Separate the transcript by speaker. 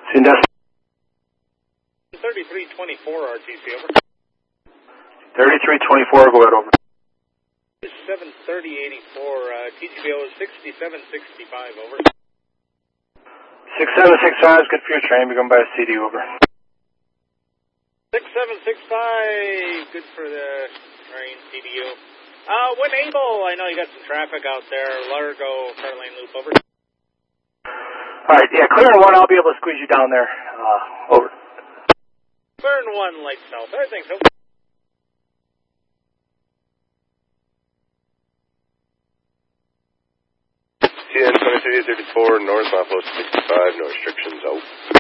Speaker 1: Sandusky.
Speaker 2: 3324 RTC, over.
Speaker 1: 3324, go ahead, over.
Speaker 2: 73084, TGBO is 6765, over.
Speaker 1: 6765 is good for your train. We're going by a CD, over.
Speaker 2: 6765, good for the train, CDU. When able, I know you got some traffic out there. Largo, car lane loop, over.
Speaker 1: Alright, yeah, clear in 1, I'll be able to squeeze you down there. Over.
Speaker 2: Clear in 1, light south. I think so.
Speaker 3: CN 2334, north, Mount 65, no restrictions, out.